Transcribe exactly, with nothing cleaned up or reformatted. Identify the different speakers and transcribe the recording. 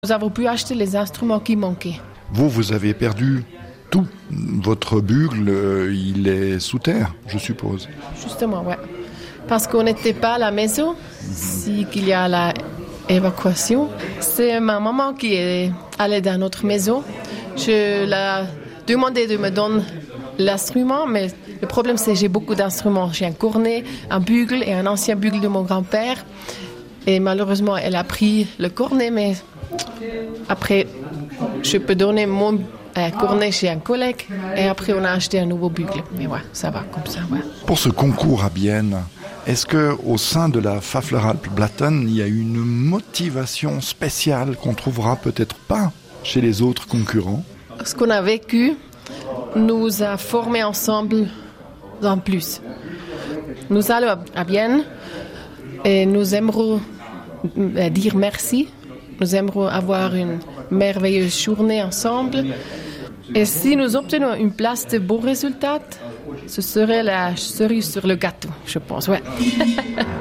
Speaker 1: Nous avons pu acheter les instruments qui manquaient.
Speaker 2: Vous, vous avez perdu tout. Votre bugle, euh, il est sous terre, je suppose.
Speaker 1: Justement, ouais. Parce qu'on n'était pas à la maison, si qu'il y a l'évacuation. C'est ma maman qui est allée dans notre maison. Je l'ai demandé de me donner l'instrument, mais le problème c'est que j'ai beaucoup d'instruments. J'ai un cornet, un bugle et un ancien bugle de mon grand-père. Et malheureusement, elle a pris le cornet, mais après, je peux donner mon euh, cornet chez un collègue. Et après, on a acheté un nouveau bugle. Mais ouais, ça va comme ça, ouais.
Speaker 2: Pour ce concours à Bienne, est-ce qu'au sein de la Pfaffleralp-Blatten, il y a une motivation spéciale qu'on trouvera peut-être pas chez les autres concurrents?
Speaker 1: Ce qu'on a vécu nous a formés ensemble en plus. Nous allons à Bienne et nous aimerons dire merci. Nous aimerons avoir une merveilleuse journée ensemble. Et si nous obtenons une place de bons résultats, ce serait la cerise sur le gâteau, je pense, ouais.